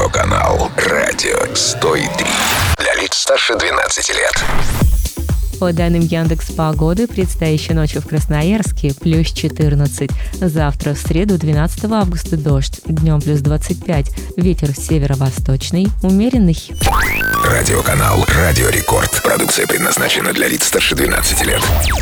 Радиоканал Радио 103. Для лиц старше 12 лет. По данным Яндекс.Погоды, предстоящей ночью в Красноярске плюс 14. Завтра, в среду, 12 августа, дождь. Днем плюс 25. Ветер северо-восточный, умеренный. Радиоканал Радио Рекорд. Продукция предназначена для лиц старше 12 лет.